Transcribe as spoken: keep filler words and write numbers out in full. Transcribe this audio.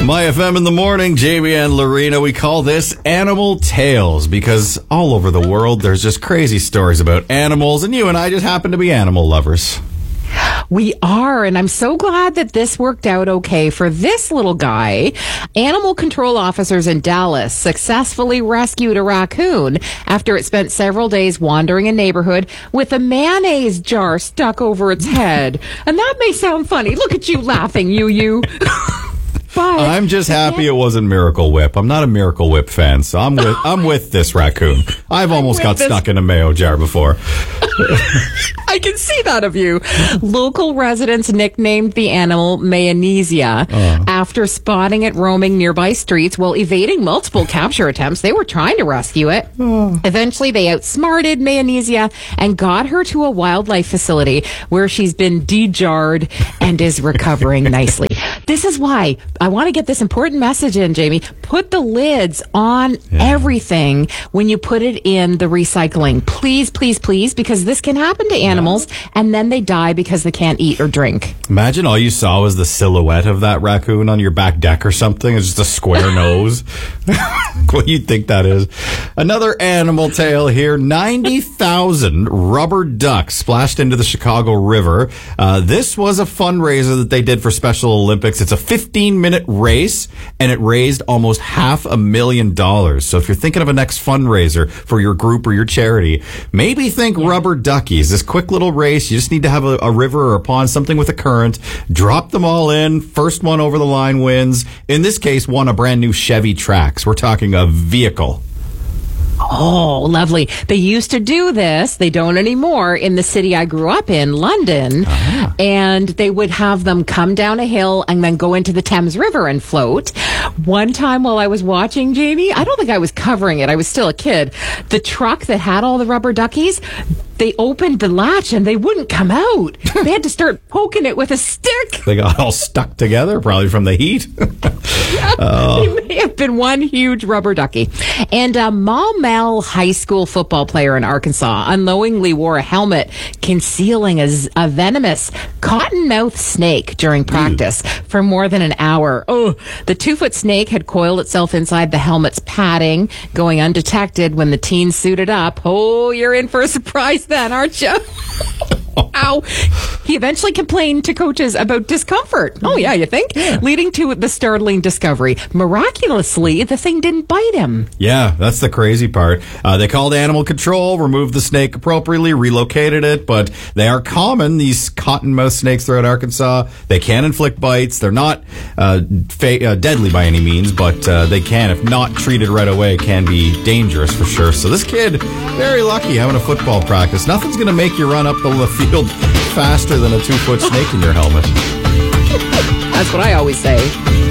My F M in the morning, Jamie and Lorena. We call this Animal Tales because all over the world there's just crazy stories about animals, and you and I just happen to be animal lovers. We are, and I'm so glad that this worked out okay for this little guy. Animal control officers in Dallas successfully rescued a raccoon after it spent several days wandering a neighborhood with a mayonnaise jar stuck over its head. And that may sound funny. Look at you laughing, you, you. But I'm just happy it wasn't Miracle Whip. I'm not a Miracle Whip fan, so I'm with I'm with this raccoon. I've almost got this. stuck in a mayo jar before. I can see that of you. Local residents nicknamed the animal Mayonnaise uh. after spotting it roaming nearby streets while evading multiple capture attempts. They were trying to rescue it. Uh. Eventually, they outsmarted Mayonnaise and got her to a wildlife facility where she's been dejarred and is recovering nicely. This is why I want to get this important message in, Jamie. Put the lids on yeah. everything when you put it in the recycling. Please, please, please, because this can happen to animals, yeah. and then they die because they can't eat or drink. Imagine all you saw was the silhouette of that raccoon on your back deck or something. It's just a square nose. What do you think that is? Another animal tale here. ninety thousand rubber ducks splashed into the Chicago River. Uh, this was a fundraiser that they did for Special Olympics. It's a fifteen minute race, and it raised almost half a million dollars. So if you're thinking of a next fundraiser for your group or your charity, maybe think yeah. rubber duckies. This quick little race, you just need to have a, a river or a pond, something with a current. Drop them all in. First one over the line wins. In this case, won a brand new Chevy Trax. We're talking a vehicle. Oh, lovely. They used to do this. They don't anymore in the city I grew up in, London. Uh-huh. And they would have them come down a hill and then go into the Thames River and float. One time while I was watching, Jamie, I don't think I was covering it. I was still a kid. The truck that had all the rubber duckies, they opened the latch and they wouldn't come out. They had to start poking it with a stick. They got all stuck together, probably from the heat. Yeah, oh. It may have been one huge rubber ducky. And a Maumelle High School football player in Arkansas unknowingly wore a helmet concealing a, a venomous cottonmouth snake during practice Ew. for more than an hour. Oh, the two-foot snake had coiled itself inside the helmet's padding, going undetected when the teen suited up. Oh, you're in for a surprise then, aren't you? Ow. He eventually complained to coaches about discomfort. Oh, yeah, you think? Yeah. Leading to the startling discovery. Miraculously, the thing didn't bite him. Yeah, that's the crazy part. Uh, they called animal control, removed the snake appropriately, relocated it, but they are common, these cottonmouth snakes throughout Arkansas. They can inflict bites. They're not uh, fa- uh, deadly by any means, but uh, they can, if not treated right away, can be dangerous for sure. So this kid, very lucky having a football practice. Nothing's going to make you run up the field faster than a two-foot snake in your helmet. That's what I always say.